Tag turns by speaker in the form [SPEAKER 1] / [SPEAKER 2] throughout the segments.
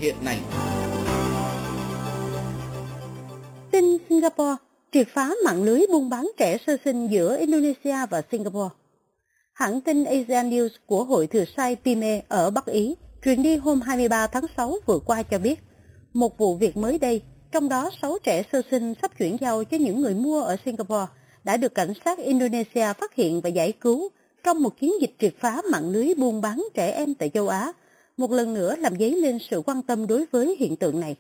[SPEAKER 1] hiện nay.
[SPEAKER 2] Tin Singapore triệt phá mạng lưới buôn bán trẻ sơ sinh giữa Indonesia và Singapore. Hãng tin Asia News của Hội Thừa Sai Pime ở Bắc Ý truyền đi hôm 23 tháng 6 vừa qua cho biết, một vụ việc mới đây, trong đó 6 trẻ sơ sinh sắp chuyển giao cho những người mua ở Singapore, đã được cảnh sát Indonesia phát hiện và giải cứu trong một chiến dịch triệt phá mạng lưới buôn bán trẻ em tại châu Á, một lần nữa làm dấy lên sự quan tâm đối với hiện tượng này.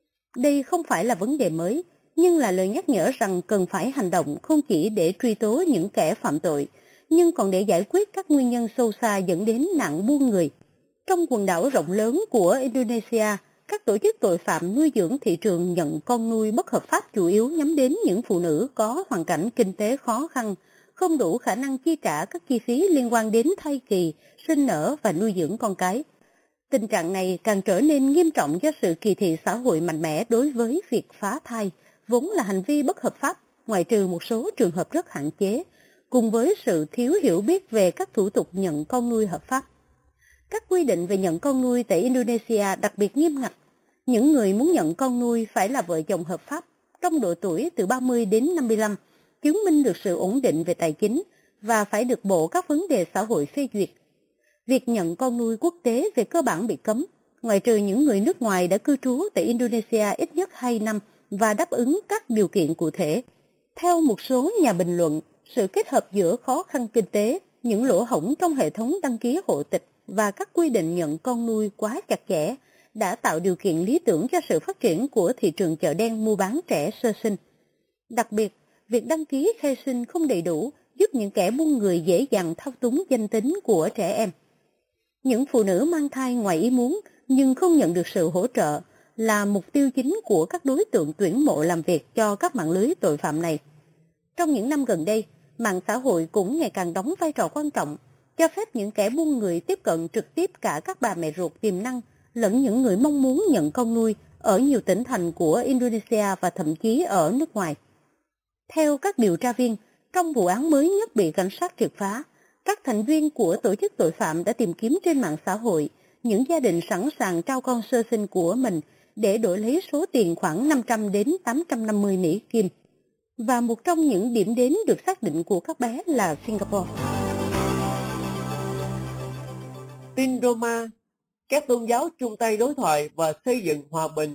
[SPEAKER 2] Đây không phải là vấn đề mới, nhưng là lời nhắc nhở rằng cần phải hành động không chỉ để truy tố những kẻ phạm tội, nhưng còn để giải quyết các nguyên nhân sâu xa dẫn đến nạn buôn người. Trong quần đảo rộng lớn của Indonesia, các tổ chức tội phạm nuôi dưỡng thị trường nhận con nuôi bất hợp pháp chủ yếu nhắm đến những phụ nữ có hoàn cảnh kinh tế khó khăn, không đủ khả năng chi trả các chi phí liên quan đến thai kỳ, sinh nở và nuôi dưỡng con cái. Tình trạng này càng trở nên nghiêm trọng do sự kỳ thị xã hội mạnh mẽ đối với việc phá thai, vốn là hành vi bất hợp pháp, ngoại trừ một số trường hợp rất hạn chế, cùng với sự thiếu hiểu biết về các thủ tục nhận con nuôi hợp pháp. Các quy định về nhận con nuôi tại Indonesia đặc biệt nghiêm ngặt. Những người muốn nhận con nuôi phải là vợ chồng hợp pháp, trong độ tuổi từ 30 đến 55, chứng minh được sự ổn định về tài chính và phải được Bộ các vấn đề xã hội phê duyệt. Việc nhận con nuôi quốc tế về cơ bản bị cấm, ngoại trừ những người nước ngoài đã cư trú tại Indonesia ít nhất 2 năm và đáp ứng các điều kiện cụ thể. Theo một số nhà bình luận, sự kết hợp giữa khó khăn kinh tế, những lỗ hổng trong hệ thống đăng ký hộ tịch và các quy định nhận con nuôi quá chặt chẽ đã tạo điều kiện lý tưởng cho sự phát triển của thị trường chợ đen mua bán trẻ sơ sinh. Đặc biệt, việc đăng ký khai sinh không đầy đủ giúp những kẻ buôn người dễ dàng thao túng danh tính của trẻ em. Những phụ nữ mang thai ngoài ý muốn nhưng không nhận được sự hỗ trợ là mục tiêu chính của các đối tượng tuyển mộ làm việc cho các mạng lưới tội phạm này. Trong những năm gần đây, mạng xã hội cũng ngày càng đóng vai trò quan trọng, cho phép những kẻ buôn người tiếp cận trực tiếp cả các bà mẹ ruột tiềm năng lẫn những người mong muốn nhận con nuôi ở nhiều tỉnh thành của Indonesia và thậm chí ở nước ngoài. Theo các điều tra viên, trong vụ án mới nhất bị cảnh sát triệt phá, các thành viên của tổ chức tội phạm đã tìm kiếm trên mạng xã hội những gia đình sẵn sàng trao con sơ sinh của mình để đổi lấy số tiền khoảng 500 đến 850 Mỹ Kim. Và một trong những điểm đến được xác định của các bé là Singapore.
[SPEAKER 3] Tin Roma, các tôn giáo chung tay đối thoại và xây dựng hòa bình.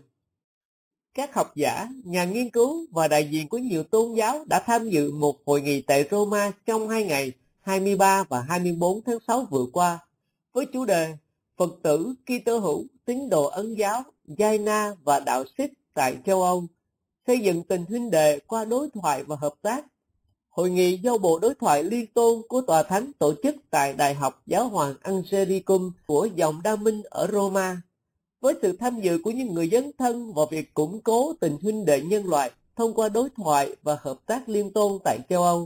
[SPEAKER 3] Các học giả, nhà nghiên cứu và đại diện của nhiều tôn giáo đã tham dự một hội nghị tại Roma trong 2 ngày 23 và 24 tháng 6 vừa qua, với chủ đề Phật tử, Kitô hữu, tín đồ Ấn giáo, Jaina và đạo Sikh tại châu Âu, xây dựng tình huynh đệ qua đối thoại và hợp tác. Hội nghị do Bộ Đối thoại Liên tôn của Tòa Thánh tổ chức tại Đại học Giáo hoàng Angelicum của dòng Đa Minh ở Roma, với sự tham dự của những người dấn thân vào việc củng cố tình huynh đệ nhân loại thông qua đối thoại và hợp tác liên tôn tại châu Âu.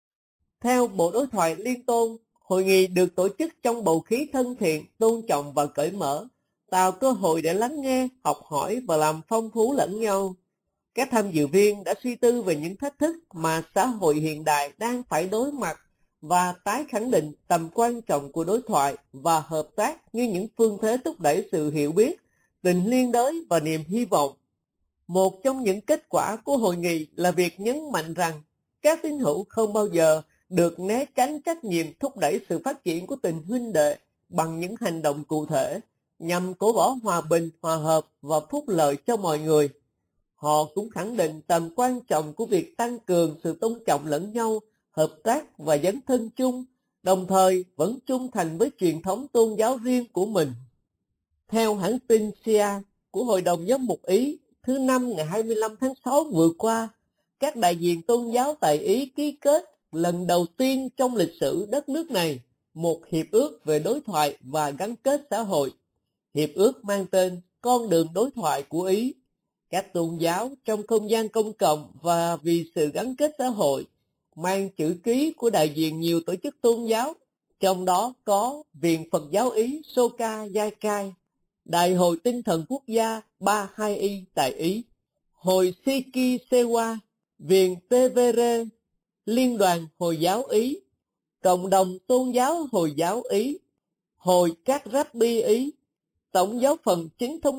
[SPEAKER 3] Theo Bộ Đối thoại Liên tôn, hội nghị được tổ chức trong bầu khí thân thiện, tôn trọng và cởi mở, tạo cơ hội để lắng nghe, học hỏi và làm phong phú lẫn nhau. Các tham dự viên đã suy tư về những thách thức mà xã hội hiện đại đang phải đối mặt và tái khẳng định tầm quan trọng của đối thoại và hợp tác như những phương thế thúc đẩy sự hiểu biết, tình liên đới và niềm hy vọng. Một trong những kết quả của hội nghị là việc nhấn mạnh rằng các tín hữu không bao giờ được né tránh trách nhiệm thúc đẩy sự phát triển của tình huynh đệ bằng những hành động cụ thể nhằm cổ võ hòa bình, hòa hợp và phúc lợi cho mọi người. Họ cũng khẳng định tầm quan trọng của việc tăng cường sự tôn trọng lẫn nhau, hợp tác và dấn thân chung, đồng thời vẫn trung thành với truyền thống tôn giáo riêng của mình. Theo hãng tin SIA của Hội đồng Giám mục Ý, thứ Năm ngày 25 tháng 6 vừa qua, các đại diện tôn giáo tại Ý ký kết lần đầu tiên trong lịch sử đất nước này một hiệp ước về đối thoại và gắn kết xã hội. Hiệp ước mang tên Con đường đối thoại của Ý. Các tôn giáo trong không gian công cộng và vì sự gắn kết xã hội mang chữ ký của đại diện nhiều tổ chức tôn giáo, trong đó có Viện Phật giáo Ý Soka Gakkai, Đại hội Tinh thần Quốc gia 32i tại Ý, Hội Sikhi Sewa, Viện Tevere, Liên đoàn Hồi giáo Ý, Cộng đồng Tôn giáo Hồi giáo Ý, Hội các Rabbi Ý, Tổng giáo phận Chính thống